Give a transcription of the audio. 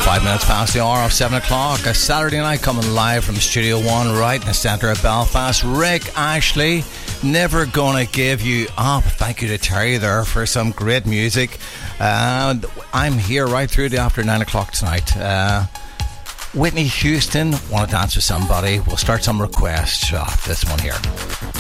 5 minutes past the hour of 7 o'clock. A Saturday night coming live from Studio One right in the centre of Belfast. Rick Ashley, Never Gonna Give You Up. Thank you to Terry there for some great music. I'm here right through to after 9 o'clock tonight. Whitney Houston, Want to Dance With Somebody. We'll start some requests off this one here.